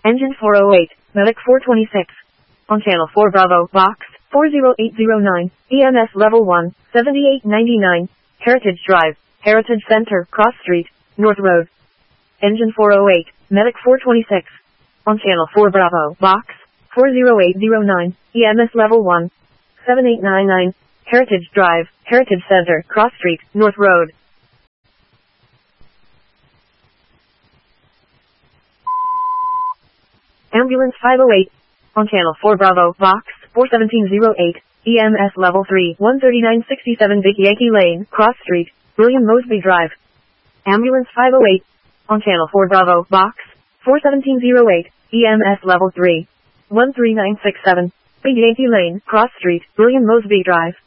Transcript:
Engine 408, Medic 426. On Channel 4 Bravo, Box 40809, EMS Level 1, 7899, Heritage Drive, Heritage Center, Cross Street, North Road. Engine 408, Medic 426. On Channel 4 Bravo, Box 40809, EMS Level 1, 7899, Heritage Drive, Heritage Center, Cross Street, North Road. Ambulance 508. On Channel 4 Bravo, Box 41708, EMS Level 3, 13967 Big Yankee Lane, Cross Street, William Mosby Drive. Ambulance 508. On Channel 4 Bravo, Box 41708, EMS Level 3, 13967 Big Yankee Lane, Cross Street, William Mosby Drive.